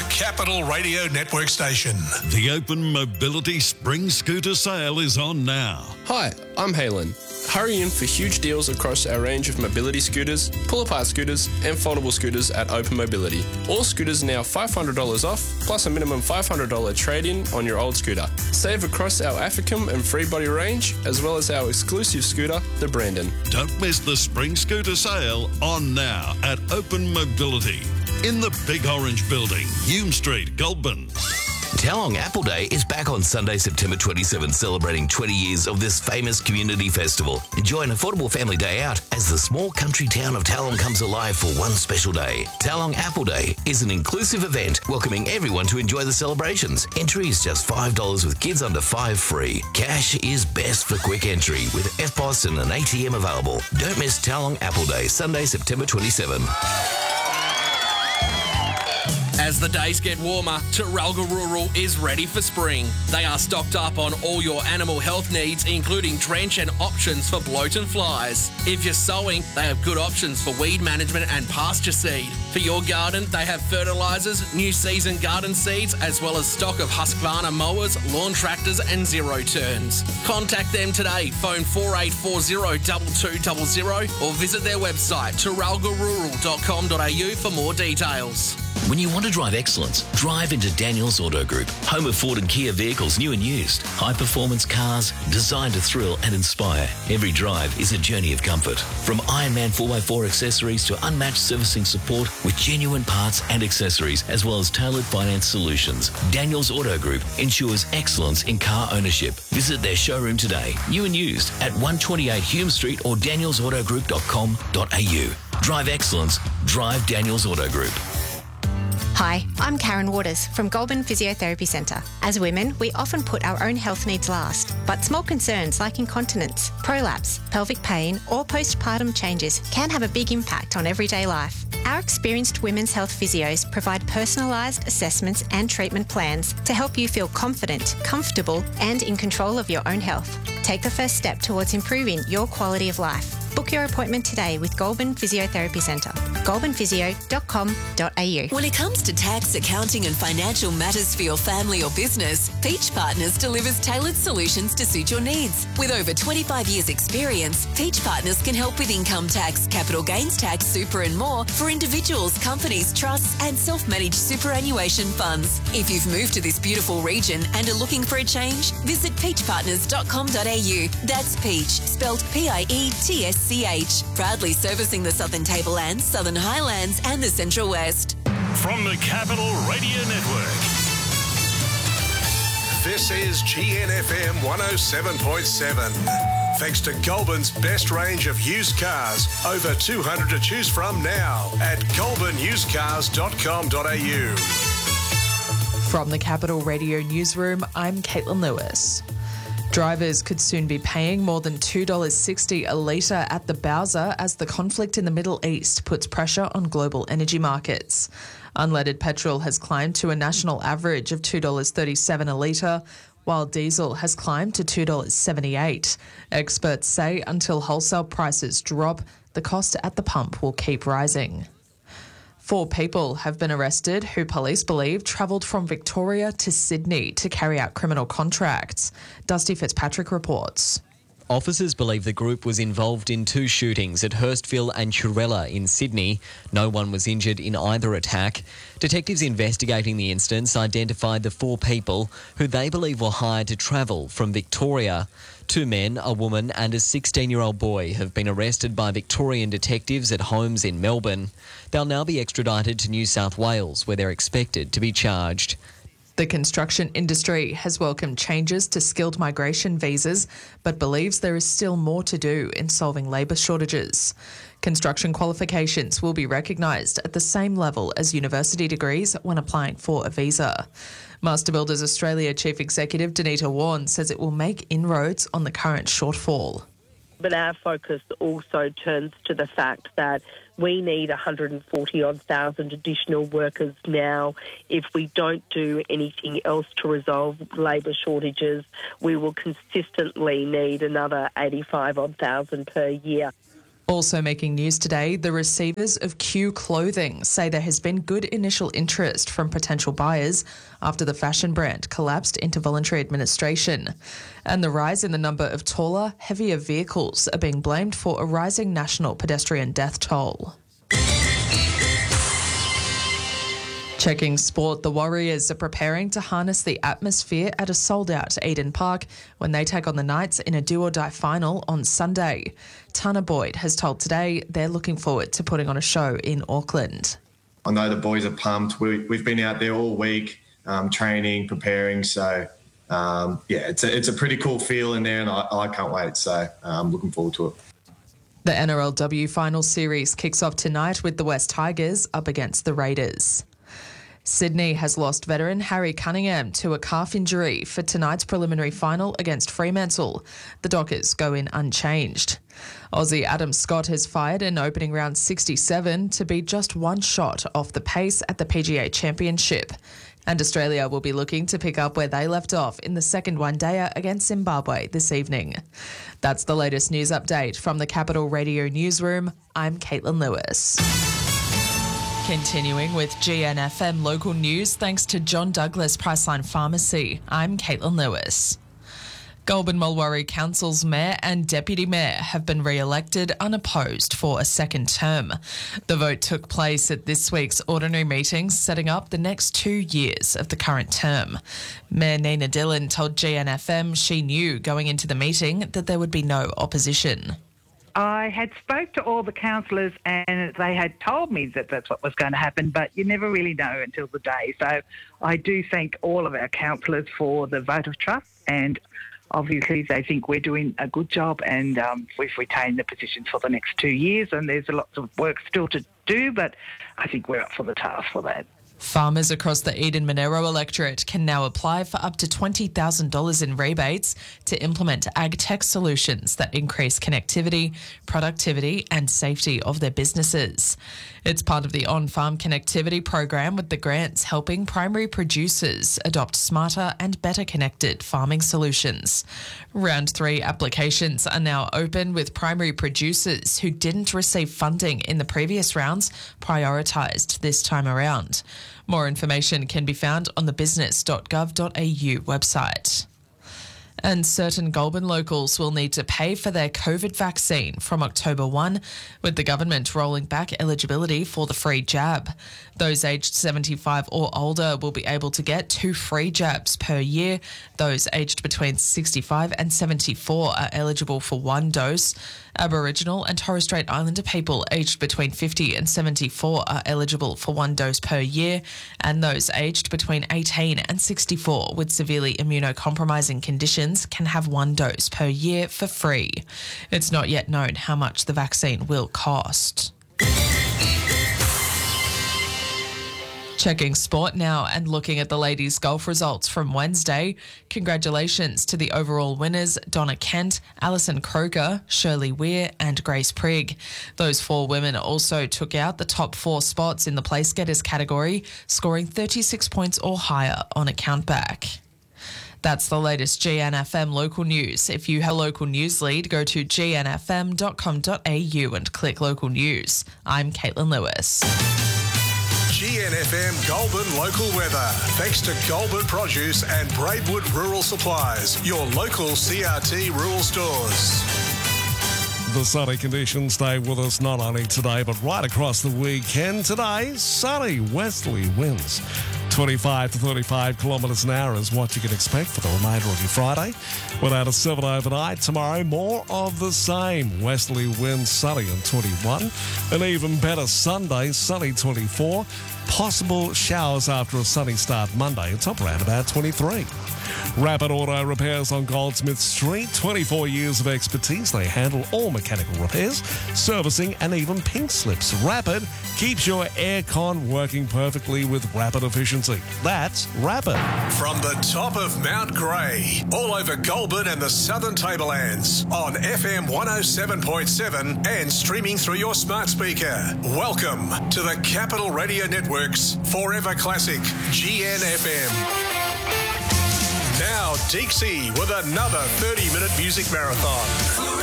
Capital Radio Network station. The Open Mobility Spring Scooter Sale is on now. Hi, I'm Halen. Hurry in for huge deals across our range of mobility scooters, pull-apart scooters and foldable scooters at Open Mobility. All scooters are now $500 off, plus a minimum $500 trade-in on your old scooter. Save across our Africum and Free Body range, as well as our exclusive scooter, the Brandon. Don't miss the Spring Scooter Sale on now at Open Mobility in the Big Orange Building, Hume Street, Goulburn. Towong Apple Day is back on Sunday, September 27th, celebrating 20 years of this famous community festival. Enjoy an affordable family day out as the small country town of Towong comes alive for one special day. Towong Apple Day is an inclusive event welcoming everyone to enjoy the celebrations. Entry is just $5 with kids under 5 free. Cash is best for quick entry with FPOS and an ATM available. Don't miss Towong Apple Day, Sunday, September 27th. As the days get warmer, Teralga Rural is ready for spring. They are stocked up on all your animal health needs, including drench and options for bloat and flies. If you're sowing, they have good options for weed management and pasture seed. For your garden, they have fertilisers, new season garden seeds, as well as stock of Husqvarna mowers, lawn tractors and zero turns. Contact them today, phone 4840-2200 or visit their website teralgarural.com.au for more details. When you want to drive excellence, drive into Daniels Auto Group, home of Ford and Kia vehicles, new and used. High-performance cars designed to thrill and inspire. Every drive is a journey of comfort. From Ironman 4x4 accessories to unmatched servicing support with genuine parts and accessories, as well as tailored finance solutions. Daniels Auto Group ensures excellence in car ownership. Visit their showroom today, new and used, at 128 Hume Street or danielsautogroup.com.au. Drive excellence. Drive Daniels Auto Group. Hi, I'm Karen Waters from Goulburn Physiotherapy Centre. As women, we often put our own health needs last, but small concerns like incontinence, prolapse, pelvic pain or postpartum changes can have a big impact on everyday life. Our experienced women's health physios provide personalised assessments and treatment plans to help you feel confident, comfortable and in control of your own health. Take the first step towards improving your quality of life. Book your appointment today with Goulburn Physiotherapy Centre. goulburnphysio.com.au. When it comes to tax, accounting and financial matters for your family or business, Peach Partners delivers tailored solutions to suit your needs. With over 25 years' experience, Peach Partners can help with income tax, capital gains tax, super and more for individuals, companies, trusts and self-managed superannuation funds. If you've moved to this beautiful region and are looking for a change, visit peachpartners.com.au. That's Peach, spelled P-I-E-T-S-C-H. Proudly servicing the Southern Tablelands, Southern Highlands and the Central West. From the Capital Radio Network. This is GNFM 107.7. Thanks to Goulburn's best range of used cars. Over 200 to choose from now at goulburnusedcars.com.au. From the Capital Radio Newsroom, I'm Caitlin Lewis. Drivers could soon be paying more than $2.60 a litre at the Bowser as the conflict in the Middle East puts pressure on global energy markets. Unleaded petrol has climbed to a national average of $2.37 a litre, while diesel has climbed to $2.78. Experts say until wholesale prices drop, the cost at the pump will keep rising. 4 people have been arrested who police believe travelled from Victoria to Sydney to carry out criminal contracts. Dusty Fitzpatrick reports. Officers believe the group was involved in 2 shootings at Hurstville and Churella in Sydney. No one was injured in either attack. Detectives investigating the incidents identified the 4 people who they believe were hired to travel from Victoria. 2 men, a woman and a 16-year-old boy have been arrested by Victorian detectives at homes in Melbourne. They'll now be extradited to New South Wales, where they're expected to be charged. The construction industry has welcomed changes to skilled migration visas, but believes there is still more to do in solving labour shortages. Construction qualifications will be recognised at the same level as university degrees when applying for a visa. Master Builders Australia Chief Executive Danita Warren says it will make inroads on the current shortfall. But our focus also turns to the fact that we need 140-odd thousand additional workers now. If we don't do anything else to resolve labour shortages, we will consistently need another 85-odd thousand per year. Also making news today, the receivers of Q Clothing say there has been good initial interest from potential buyers after the fashion brand collapsed into voluntary administration. And the rise in the number of taller, heavier vehicles are being blamed for a rising national pedestrian death toll. Checking sport, the Warriors are preparing to harness the atmosphere at a sold-out Eden Park when they take on the Knights in a do-or-die final on Sunday. Tana Boyd has told Today they're looking forward to putting on a show in Auckland. I know the boys are pumped. We've been out there all week training, preparing. So, it's a pretty cool feel in there and I can't wait. So I'm looking forward to it. The NRLW Final Series kicks off tonight with the West Tigers up against the Raiders. Sydney has lost veteran Harry Cunningham to a calf injury for tonight's preliminary final against Fremantle. The Dockers go in unchanged. Aussie Adam Scott has fired in opening round 67 to be just one shot off the pace at the PGA Championship. And Australia will be looking to pick up where they left off in the second one-dayer against Zimbabwe this evening. That's the latest news update from the Capital Radio Newsroom. I'm Caitlin Lewis. Continuing with GNFM local news, thanks to John Douglas Priceline Pharmacy. I'm Caitlin Lewis. Goulburn Mulwaree Council's Mayor and Deputy Mayor have been re-elected unopposed for a second term. The vote took place at this week's ordinary meeting, setting up the next 2 years of the current term. Mayor Nina Dillon told GNFM she knew going into the meeting that there would be no opposition. I had spoke to all the councillors and they had told me that that's what was going to happen, but you never really know until the day. So I do thank all of our councillors for the vote of trust, and obviously they think we're doing a good job, and we've retained the positions for the next 2 years, and there's lots of work still to do, but I think we're up for the task for that. Farmers across the Eden-Monaro electorate can now apply for up to $20,000 in rebates to implement ag tech solutions that increase connectivity, productivity and safety of their businesses. It's part of the On-Farm Connectivity program, with the grants helping primary producers adopt smarter and better connected farming solutions. Round 3 applications are now open, with primary producers who didn't receive funding in the previous rounds prioritised this time around. More information can be found on the business.gov.au website. And certain Goulburn locals will need to pay for their COVID vaccine from October 1, with the government rolling back eligibility for the free jab. Those aged 75 or older will be able to get 2 free jabs per year. Those aged between 65 and 74 are eligible for 1 dose. Aboriginal and Torres Strait Islander people aged between 50 and 74 are eligible for 1 dose per year, and those aged between 18 and 64 with severely immunocompromising conditions can have 1 dose per year for free. It's not yet known how much the vaccine will cost. Checking sport now and looking at the ladies' golf results from Wednesday. Congratulations to the overall winners, Donna Kent, Alison Croker, Shirley Weir and Grace Prigg. Those 4 women also took out the top 4 spots in the place getters category, scoring 36 points or higher on a countback. That's the latest GNFM local news. If you have a local news lead, go to gnfm.com.au and click local news. I'm Caitlin Lewis. GNFM Goulburn local weather. Thanks to Goulburn Produce and Braidwood Rural Supplies, your local CRT rural stores. The sunny conditions stay with us not only today but right across the weekend. Today, sunny westerly winds. 25 to 35 kilometres an hour is what you can expect for the remainder of your Friday. Without a 7 overnight, tomorrow more of the same. Westerly winds, sunny and 21. An even better Sunday, sunny 24. Possible showers after a sunny start Monday. It's up around about 23. Rapid Auto Repairs on Goldsmith Street. 24 years of expertise. They handle all mechanical repairs, servicing and even pink slips. Rapid keeps your aircon working perfectly with rapid efficiency. That's Rapid. From the top of Mount Grey, all over Goulburn and the Southern Tablelands, on FM 107.7 and streaming through your smart speaker. Welcome to the Capital Radio Network's Forever Classic, GNFM. Now, Dixie with another 30-minute music marathon.